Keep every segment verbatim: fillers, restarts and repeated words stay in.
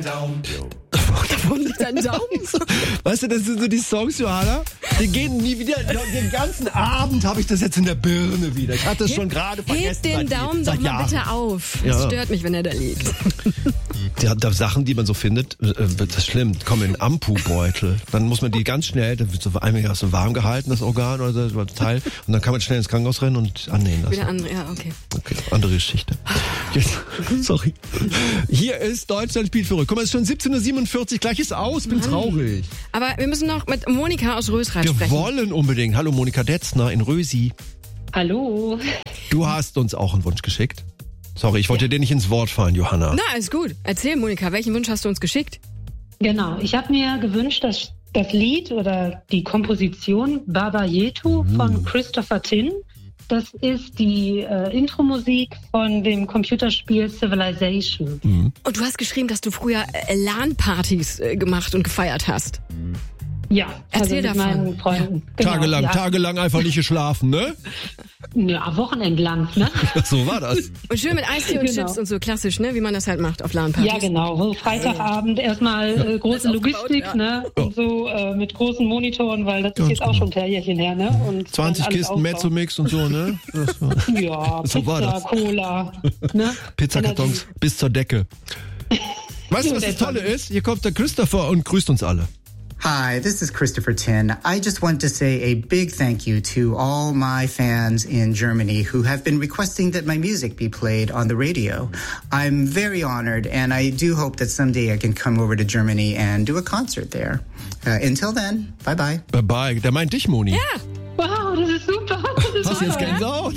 dein Daumen. Davon liegt dein Daumen. Weißt du, das sind so die Songs, Johanna, die gehen nie wieder. Den ganzen Abend habe ich das jetzt in der Birne wieder. Ich hatte es schon gerade vergessen. Heb den seit, Daumen seit doch mal Jahren. bitte auf. Ja. Das stört mich, wenn er da liegt. Ja, da Sachen, die man so findet, äh, das ist schlimm, kommen in Ampu-Beutel. Dann muss man die ganz schnell, da wird so einigermaßen warm gehalten, das Organ oder das Teil. Und dann kann man schnell ins Krankenhaus rennen und annähen lassen. Wieder andere, ja, okay. Okay, andere Geschichte. Jetzt, sorry. Hier ist Deutschland spielt verrückt. Guck mal, es ist schon siebzehn Uhr siebenundvierzig, gleich ist aus, bin traurig. Aber wir müssen noch mit Monika aus Rösrath Wir sprechen. wollen unbedingt. Hallo Monika Detzner in Rösi. Hallo. Du hast uns auch einen Wunsch geschickt. Sorry, ich wollte dir nicht ins Wort fallen, Johanna. Na, ist gut. Erzähl, Monika, welchen Wunsch hast du uns geschickt? Genau, ich habe mir gewünscht, dass das Lied oder die Komposition Baba Yetu Mhm. von Christopher Tin, das ist die äh, Intro-Musik von dem Computerspiel Civilization. Und du hast geschrieben, dass du früher äh, LAN-Partys äh, gemacht und gefeiert hast. Ja, Erzähl also mit davon. meinen Freunden. Genau, tagelang, ja. tagelang einfach nicht geschlafen, ne? Ja, wochenendlang, ne? So war das. Und schön mit Eistee und Genau. Chips und so, klassisch, ne? Wie man das halt macht auf LAN-Partys. Ja, genau. So Freitagabend erstmal äh, große Alles aufgebaut, Logistik, ja. ne? Und so äh, mit großen Monitoren, weil das ist Ganz jetzt auch genau. schon ein paar Jährchen her, ne? Und zwanzig dann alles Kisten aufbauen. Mezzomix und so, ne? Das war Ja, So Pizza, war das. Cola, ne? Pizzakartons bis zur Decke. Weißt du, was das Tolle ist? Hier kommt der Christopher und grüßt uns alle. Hi, this is Christopher Tin. I just want to say a big thank you to all my fans in Germany who have been requesting that my music be played on the radio. I'm very honored, and I do hope that someday I can come over to Germany and do a concert there. Uh, until then, bye bye. Bye bye. Der meint dich, Moni. Ja, Wow, das ist super. Das ist Hast du jetzt toll. Gänsehaut?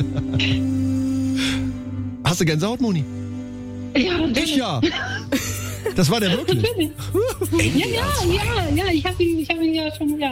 Hast du Gänsehaut, Moni? Ja, natürlich. Ich ja. Das war der wirklich. Ja, ja, ja, ja, ich habe ihn, ich hab ihn ja schon, ja.